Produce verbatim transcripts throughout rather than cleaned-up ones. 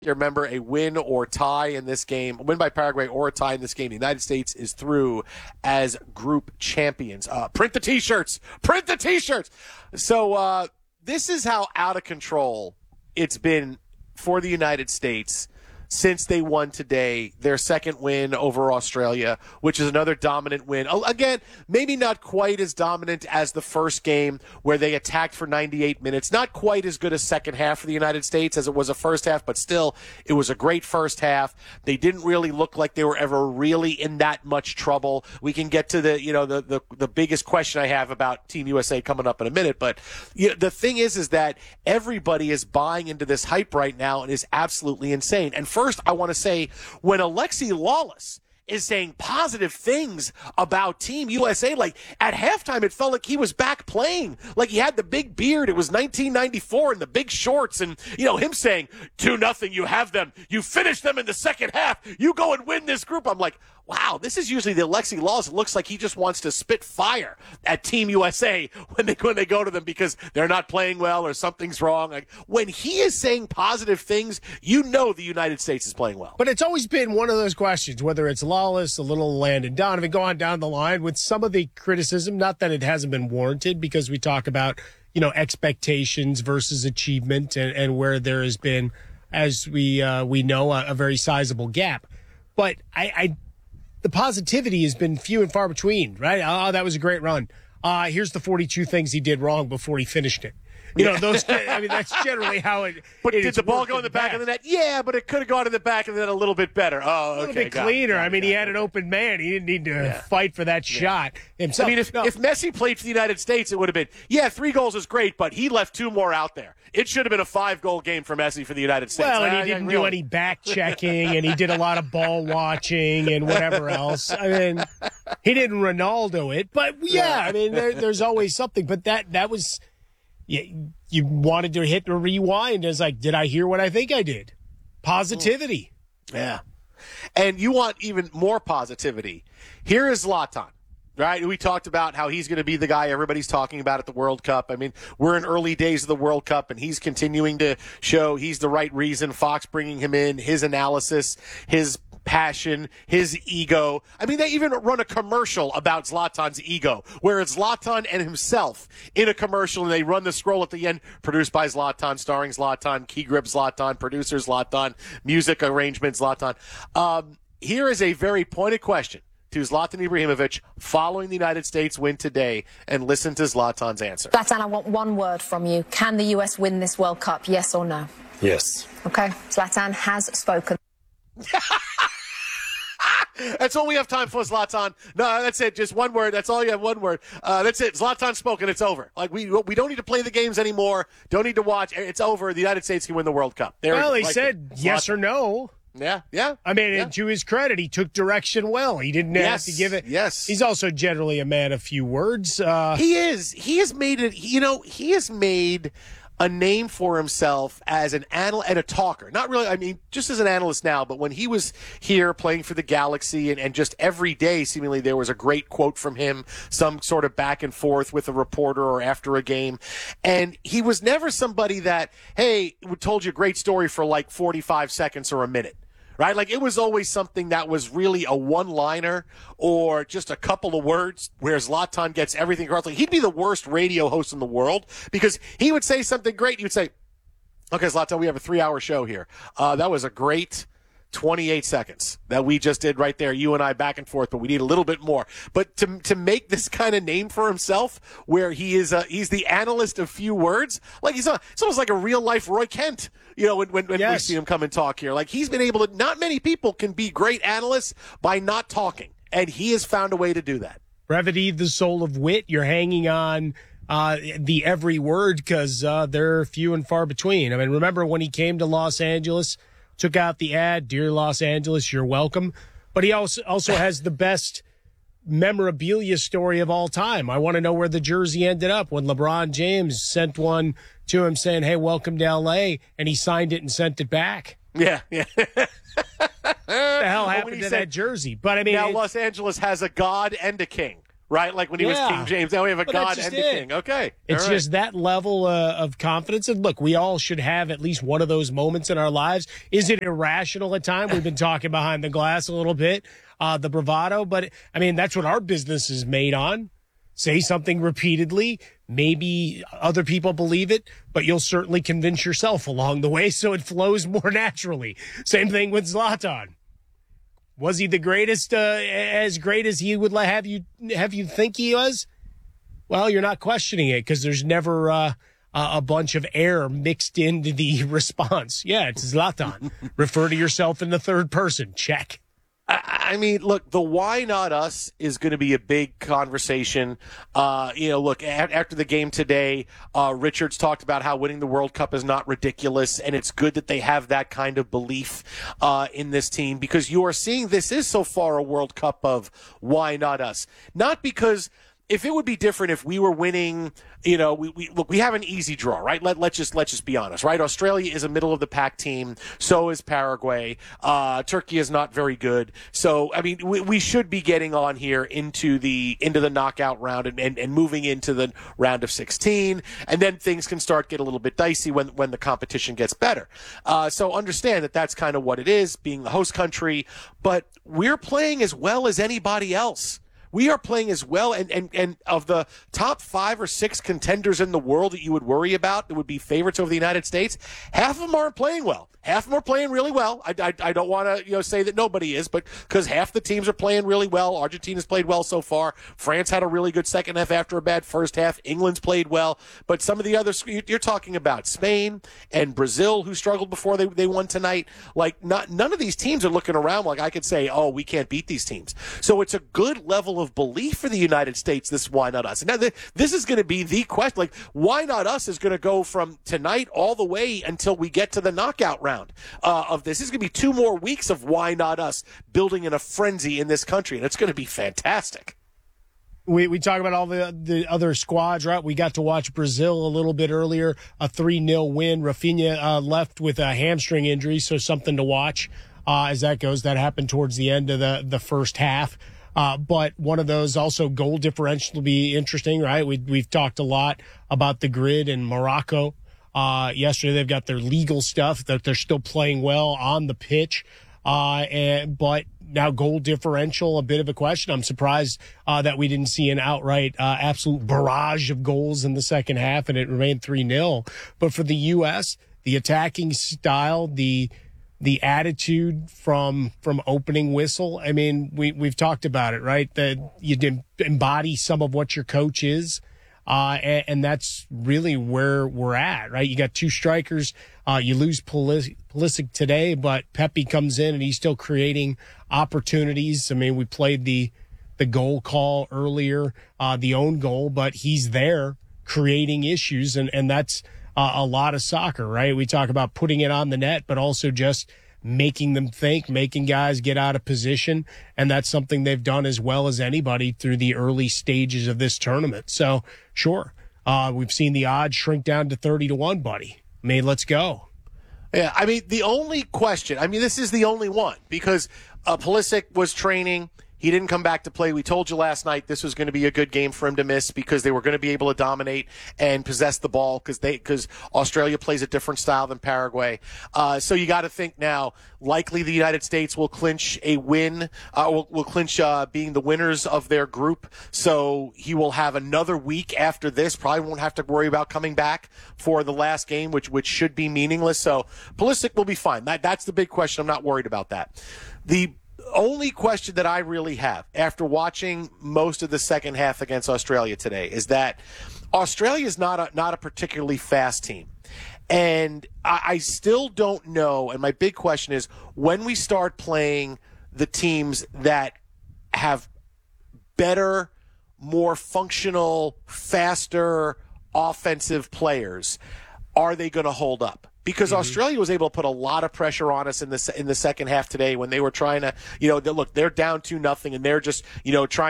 Remember, a win or tie in this game, a win by Paraguay or a tie in this game, the United States is through as group champions. Uh, print the T-shirts! Print the T-shirts! So uh, this is how out of control it's been for the United States since they won today, their second win over Australia, which is another dominant win. Again, maybe not quite as dominant as the first game where they attacked for ninety-eight minutes. Not quite as good a second half for the United States as it was a first half, but still, it was a great first half. They didn't really look like they were ever really in that much trouble. We can get to the, you know, the, the, the biggest question I have about Team U S A coming up in a minute, but you know, the thing is, is that everybody is buying into this hype right now and is absolutely insane. And for First, I want to say, when Alexi Lawless is saying positive things about Team U S A, like at halftime, it felt like he was back playing. Like he had the big beard. It was nineteen ninety-four and the big shorts. And, you know, him saying, two nothing, you have them. You finish them in the second half. You go and win this group. I'm like, wow, this is usually the Alexi Lawless. It looks like he just wants to spit fire at Team U S A when they when they go to them because they're not playing well or something's wrong. Like when he is saying positive things, you know the United States is playing well. But it's always been one of those questions, whether it's Lawless, a little Landon Donovan, going down the line with some of the criticism, not that it hasn't been warranted, because we talk about, you know, expectations versus achievement and, and where there has been, as we uh, we know, a, a very sizable gap. But I, I the positivity has been few and far between, right? Oh, that was a great run. Uh, here's the forty-two things he did wrong before he finished it. You know, those, I mean, that's generally how it. But it, did the ball go in the back of the net? Yeah, but it could have gone in the back of the net a little bit better. Oh, okay. A little bit cleaner. I mean, he had an open man. He didn't need to yeah. fight for that shot himself. I mean, if, no. if Messi played for the United States, it would have been, yeah, three goals is great, but he left two more out there. It should have been a five-goal game for Messi for the United States. Well, and he didn't do any back-checking, and he did a lot of ball watching and whatever else. I mean, he didn't Ronaldo it, but yeah, I mean, there, there's always something. But that that was, yeah, you wanted to hit the rewind. It's like, did I hear what I think I did? Positivity. Yeah. And you want even more positivity. Here is Zlatan. Right, we talked about how he's going to be the guy everybody's talking about at the World Cup. I mean, we're in early days of the World Cup, and he's continuing to show he's the right reason. Fox bringing him in, his analysis, his passion, his ego. I mean, they even run a commercial about Zlatan's ego, where it's Zlatan and himself in a commercial, and they run the scroll at the end, produced by Zlatan, starring Zlatan, key grip Zlatan, producer Zlatan, music arrangement Zlatan. Um, here is a very pointed question to Zlatan Ibrahimovic following the United States win today, and listen to Zlatan's answer. Zlatan, I want one word from you. Can the U S win this World Cup, yes or no? Yes. Okay, Zlatan has spoken. That's all we have time for, Zlatan. No, that's it. Just one word. That's all you have, one word. Uh, that's it. Zlatan's spoken. It's over. Like, we we don't need to play the games anymore. Don't need to watch. It's over. The United States can win the World Cup. There well, we he like said it. yes or no. Yeah, yeah. I mean, yeah. and to his credit, he took direction well. He didn't yes, have to give it. Yes. He's also generally a man of few words. Uh, he is. He has made it, you know, he has made a name for himself as an analyst and a talker. Not really, I mean, just as an analyst now, but when he was here playing for the Galaxy and, and just every day, seemingly there was a great quote from him, some sort of back and forth with a reporter or after a game. And he was never somebody that, hey, told you a great story for like forty-five seconds or a minute. Right? Like, it was always something that was really a one-liner or just a couple of words where Zlatan gets everything across. Like, he'd be the worst radio host in the world because he would say something great. You'd say, okay, Zlatan, we have a three-hour show here. Uh, that was a great twenty-eight seconds that we just did right there, you and I back and forth, but we need a little bit more. But to to make this kind of name for himself where he is a, he's the analyst of few words, like he's a, it's almost like a real-life Roy Kent, you know, when, when, when yes. we see him come and talk here. Like, he's been able to, not many people can be great analysts by not talking, and he has found a way to do that. Brevity, the soul of wit. You're hanging on uh, the every word because uh, they're few and far between. I mean, remember when he came to Los Angeles, took out the ad, "Dear Los Angeles, you're welcome." But he also also has the best memorabilia story of all time. I want to know where the jersey ended up when LeBron James sent one to him saying, "Hey, welcome to L A," and he signed it and sent it back. Yeah, yeah. What the hell happened to said, that jersey? But I mean, now it, Los Angeles has a god and a king. right? Like when he Yeah. was King James. Now we have a Well, God that's just and a it. king. Okay. It's All right. just that level uh, of confidence. And look, we all should have at least one of those moments in our lives. Is it irrational at times? We've been talking behind the glass a little bit, uh, the bravado. But, I mean, that's what our business is made on. Say something repeatedly. Maybe other people believe it, but you'll certainly convince yourself along the way so it flows more naturally. Same thing with Zlatan. Was he the greatest, uh, as great as he would have you have you think he was? Well, you're not questioning it because there's never uh, a bunch of air mixed into the response. Yeah, it's Zlatan. Refer to yourself in the third person. Check. I mean, look, the why not us is going to be a big conversation. Uh, you know, look, a- after the game today, uh, Richards talked about how winning the World Cup is not ridiculous, and it's good that they have that kind of belief uh, in this team because you are seeing this is so far a World Cup of why not us. Not because if it would be different if we were winning, you know, we, we look, we have an easy draw, right? Let, let's just, let's just be honest, right? Australia is a middle of the pack team. So is Paraguay. Uh, Turkey is not very good. So, I mean, we, we should be getting on here into the, into the knockout round and, and, and moving into the round of sixteen. And then things can start get a little bit dicey when, when the competition gets better. Uh, so understand that that's kind of what it is, being the host country, but we're playing as well as anybody else. We are playing as well, and, and, and of the top five or six contenders in the world that you would worry about that would be favorites over the United States, half of them aren't playing well. Half of them are playing really well. I, I, I don't want to you know say that nobody is, but because half the teams are playing really well. Argentina's played well so far. France had a really good second half after a bad first half. England's played well. But some of the others, you're talking about Spain and Brazil, who struggled before they, they won tonight. Like, not none of these teams are looking around like I could say, oh, we can't beat these teams. So it's a good level of belief for the United States, this why not us. And now this is going to be the question. Like, why not us is going to go from tonight all the way until we get to the knockout round. Uh, of this. This is going to be two more weeks of why not us building in a frenzy in this country, and it's going to be fantastic. We we talk about all the the other squads, right? We got to watch Brazil a little bit earlier, a three nil win. Rafinha uh, left with a hamstring injury, so something to watch uh, as that goes. That happened towards the end of the, the first half. Uh, but one of those also goal differential will be interesting, right? We, we've talked a lot about the grid in Morocco. Uh, yesterday they've got their legal stuff that they're still playing well on the pitch. Uh, and, but now goal differential, a bit of a question. I'm surprised, uh, that we didn't see an outright, uh, absolute barrage of goals in the second half and it remained three nil. But for the U S, the attacking style, the, the attitude from, from opening whistle. I mean, we, we've talked about it, right? That you embody some of what your coach is. Uh, and, and that's really where we're at, right? You got two strikers. Uh, you lose Pulis- Pulisic today, but Pepe comes in and he's still creating opportunities. I mean, we played the, the goal call earlier, uh, the own goal, but he's there creating issues. And, and that's uh, a lot of soccer, right? We talk about putting it on the net, but also just making them think, making guys get out of position. And that's something they've done as well as anybody through the early stages of this tournament. So, sure, uh, we've seen the odds shrink down to thirty to one, buddy. I mean, let's go. Yeah, I mean, the only question, I mean, this is the only one because uh, Pulisic was training. He didn't come back to play. We told you last night this was going to be a good game for him to miss because they were going to be able to dominate and possess the ball because they because Australia plays a different style than Paraguay. Uh, so you got to think now. Likely the United States will clinch a win. Uh, will, will clinch uh, being the winners of their group. So he will have another week after this. Probably won't have to worry about coming back for the last game, which which should be meaningless. So Pulisic will be fine. That that's the big question. I'm not worried about that. The only question that I really have after watching most of the second half against Australia today is that Australia is not a, not a particularly fast team. And I, I still don't know. And my big question is when we start playing the teams that have better, more functional, faster offensive players, are they going to hold up? Because mm-hmm. Australia was able to put a lot of pressure on us in the in the second half today when they were trying to, you know, look, they're down two nothing and they're just, you know, trying to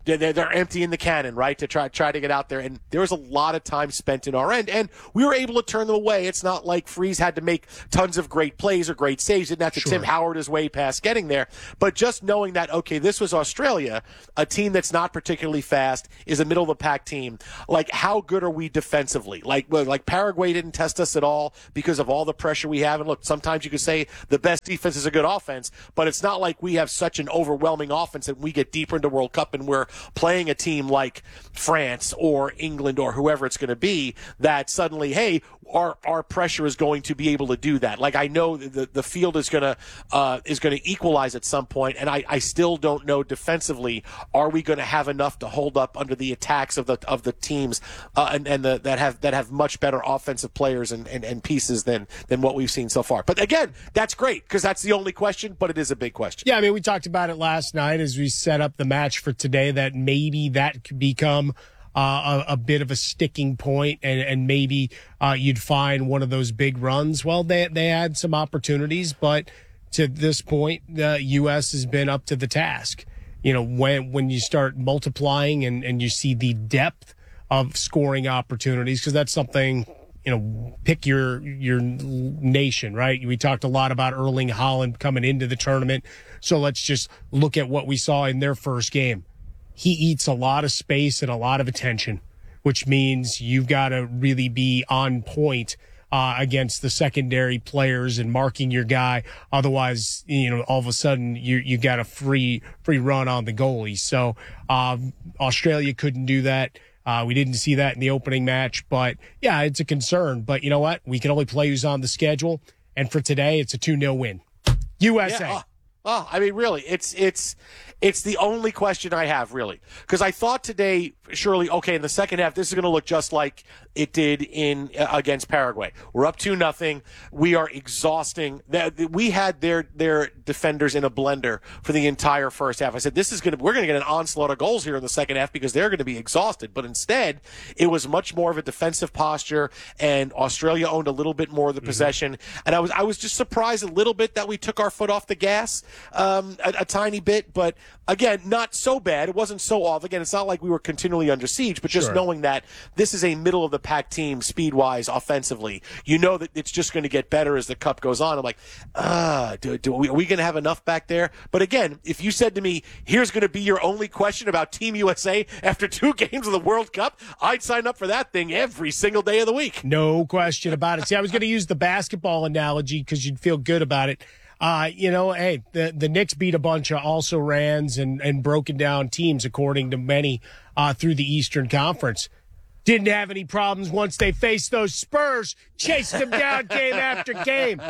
they're, they're emptying the cannon, right, to try try to get out there. And there was a lot of time spent in our end, and we were able to turn them away. It's not like Freeze had to make tons of great plays or great saves. Didn't have to Sure. Tim Howard his way past getting there. But just knowing that, okay, this was Australia, a team that's not particularly fast, is a middle-of-the-pack team. Like, how good are we defensively? Like, well, like Paraguay didn't test us at all because of all the pressure we have. And look, sometimes you could say the best defense is a good offense, but it's not like we have such an overwhelming offense that we get deeper into World Cup and we're playing a team like France or England or whoever it's going to be that suddenly, hey, our our pressure is going to be able to do that. Like, I know the the field is going to uh, is going to equalize at some point, and I, I still don't know defensively, are we going to have enough to hold up under the attacks of the of the teams uh, and and the, that have that have much better offensive players and, and, and pieces than than what we've seen so far. But again, that's great because that's the only question, but it is a big question. Yeah, I mean, we talked about it last night as we set up the match for today, that maybe that could become Uh, a, a bit of a sticking point, and, and maybe uh, you'd find one of those big runs. Well, they they had some opportunities, but to this point, the U S has been up to the task. You know, when when you start multiplying and, and you see the depth of scoring opportunities, because that's something, you know, pick your your nation, right? We talked a lot about Erling Haaland coming into the tournament, so let's just look at what we saw in their first game. He eats a lot of space and a lot of attention, which means you've got to really be on point uh, against the secondary players and marking your guy. Otherwise, you know, all of a sudden you you got a free free run on the goalie. So um, Australia couldn't do that. Uh, we didn't see that in the opening match, but yeah, it's a concern. But you know what? We can only play who's on the schedule, and for today, it's a two nil win. U S A. Yeah, oh, oh, I mean, really, it's it's. It's the only question I have, really, because I thought today, surely, okay, in the second half, this is going to look just like it did in uh, against Paraguay. We're up two nothing. We are exhausting. We had their their defenders in a blender for the entire first half. I said, this is going to we're going to get an onslaught of goals here in the second half because they're going to be exhausted. But instead, it was much more of a defensive posture, and Australia owned a little bit more of the mm-hmm. possession. And I was I was just surprised a little bit that we took our foot off the gas um, a, a tiny bit, but. Again, not so bad. It wasn't so off. Again, it's not like we were continually under siege, but just sure. knowing that this is a middle-of-the-pack team speed-wise, offensively, you know that it's just going to get better as the cup goes on. I'm like, ah, do, do, are we, we going to have enough back there? But again, if you said to me, here's going to be your only question about Team U S A after two games of the World Cup, I'd sign up for that thing every single day of the week. No question about it. See, I was going to use the basketball analogy because you'd feel good about it. Uh, you know, hey, the, the Knicks beat a bunch of also-rans and, and broken down teams, according to many, uh, through the Eastern Conference. Didn't have any problems once they faced those Spurs, chased them down game after game.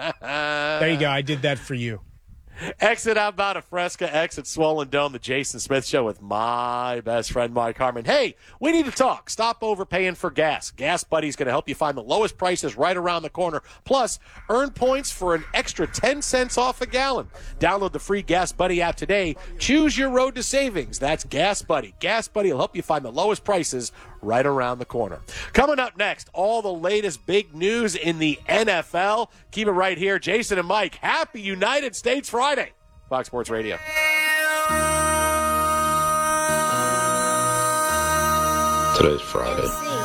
There you go. I did that for you. Exit Outbound of Fresca, exit Swollen Dome, the Jason Smith Show with my best friend, Mike Harmon. Hey, we need to talk. Stop overpaying for gas. Gas Buddy's going to help you find the lowest prices right around the corner. Plus, earn points for an extra ten cents off a gallon. Download the free Gas Buddy app today. Choose your road to savings. That's Gas Buddy. Gas Buddy will help you find the lowest prices right around the corner. Coming up next, all the latest big news in the N F L. Keep it right here. Jason and Mike, happy United States Friday. Fox Sports Radio. Today's Friday.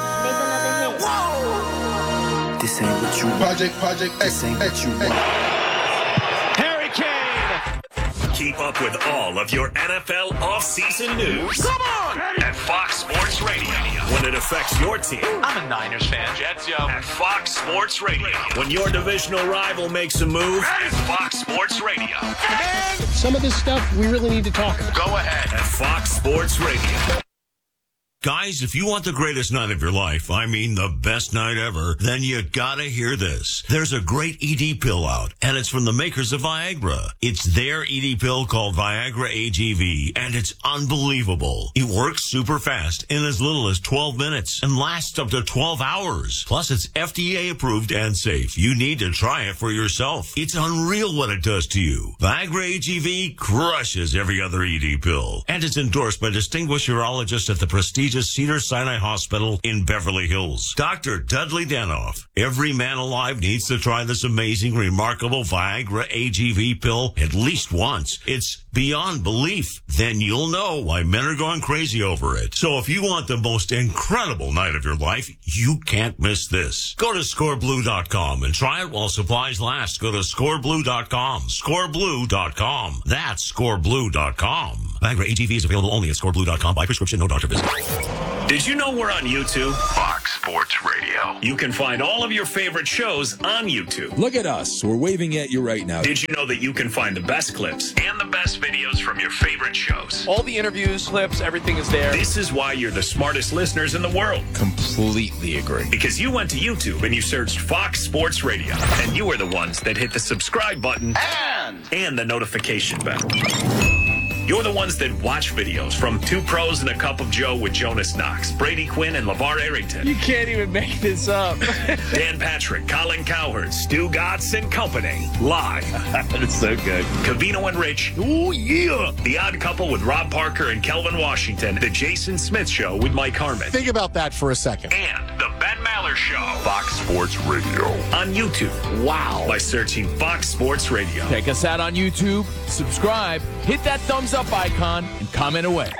This ain't what you want. Project, Project X. This ain't what you want. Harry Kane. Keep up with all of your N F L offseason news. Come on! At Fox Sports Radio. When it affects your team. I'm a Niners fan. Jets, yo. At Fox Sports Radio. When your divisional rival makes a move. At Fox Sports Radio. Some of this stuff we really need to talk about. Go ahead. At Fox Sports Radio. Guys, if you want the greatest night of your life, I mean the best night ever, then you gotta hear this. There's a great E D pill out, and it's from the makers of Viagra. It's their E D pill called Viagra A G V, and it's unbelievable. It works super fast in as little as twelve minutes and lasts up to twelve hours. Plus, it's F D A approved and safe. You need to try it for yourself. It's unreal what it does to you. Viagra A G V crushes every other E D pill, and it's endorsed by distinguished urologists at the prestigious prestigious Cedars-Sinai Hospital in Beverly Hills. Doctor Dudley Danoff. Every man alive needs to try this amazing, remarkable Viagra A G V pill at least once. It's beyond belief. Then you'll know why men are going crazy over it. So if you want the most incredible night of your life, you can't miss this. Go to score blue dot com and try it while supplies last. Go to score blue dot com. score blue dot com. That's score blue dot com. Viagra A G V is available only at score blue dot com by prescription, no doctor visit. Did you know we're on YouTube? Fox Sports Radio. You can find all of your favorite shows on YouTube. Look at us. We're waving at you right now. Did you know that you can find the best clips and the best videos from your favorite shows? All the interviews, clips, everything is there. This is why you're the smartest listeners in the world. Completely agree. Because you went to YouTube and you searched Fox Sports Radio. And you are the ones that hit the subscribe button And and the notification bell. You're the ones that watch videos from Two Pros and a Cup of Joe with Jonas Knox, Brady Quinn, and LeVar Arrington. you can't even make this up. Dan Patrick, Colin Cowherd, Stu Gatz and Company. Live. That's so good. Cavino and Rich. Oh, yeah. The Odd Couple with Rob Parker and Kelvin Washington. The Jason Smith Show with Mike Harmon. Think about that for a second. And the Ben Maller Show. Fox Sports Radio. On YouTube. Wow. By searching Fox Sports Radio. Check us out on YouTube, subscribe, hit that thumbs up icon, and comment away.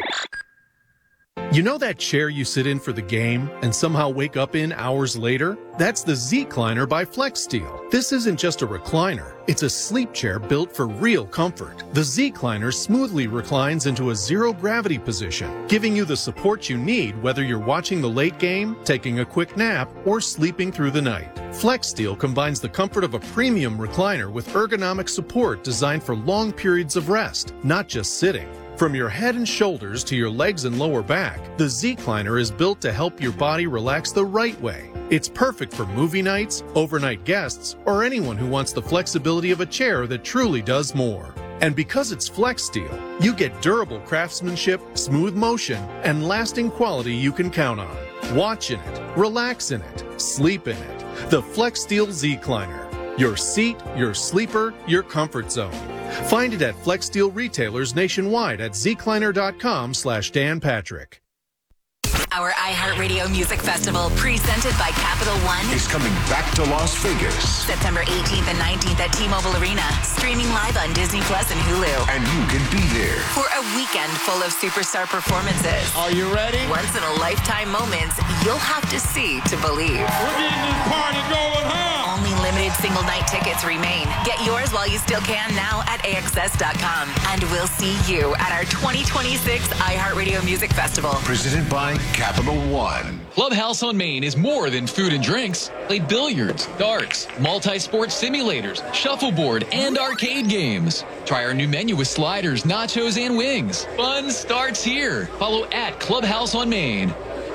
You know that chair you sit in for the game and somehow wake up in hours later? That's the Z-Cliner by FlexSteel. This isn't just a recliner. It's a sleep chair built for real comfort. The Z-Cliner smoothly reclines into a zero-gravity position, giving you the support you need whether you're watching the late game, taking a quick nap, or sleeping through the night. FlexSteel combines the comfort of a premium recliner with ergonomic support designed for long periods of rest, not just sitting. From your head and shoulders to your legs and lower back, the Z-Cliner is built to help your body relax the right way. It's perfect for movie nights, overnight guests, or anyone who wants the flexibility of a chair that truly does more. And because it's FlexSteel, you get durable craftsmanship, smooth motion, and lasting quality you can count on. Watch in it, relax in it, sleep in it. The FlexSteel Z-Cliner. Your seat, your sleeper, your comfort zone. Find it at FlexSteel retailers nationwide at zcliner.com slash Dan Patrick. Our iHeartRadio Music Festival, presented by Capital One, is coming back to Las Vegas. September eighteenth and nineteenth at T-Mobile Arena, streaming live on Disney Plus and Hulu. And you can be there for a weekend full of superstar performances. Are you ready? Once in a lifetime moments you'll have to see to believe. We're getting this party going home. Only limited single night tickets remain. Get yours while you still can now at A X S dot com. And we'll see you at our twenty twenty-six iHeartRadio Music Festival. Presented by Capital One. Clubhouse on Main is more than food and drinks. Play billiards, darts, multi-sport simulators, shuffleboard, and arcade games. Try our new menu with sliders, nachos, and wings. Fun starts here. Follow at Clubhouse on Main.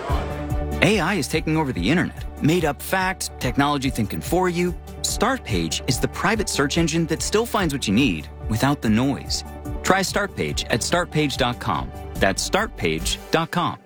A I is taking over the internet. Made up facts, technology thinking for you. Startpage is the private search engine that still finds what you need without the noise. Try Startpage at start page dot com. That's start page dot com.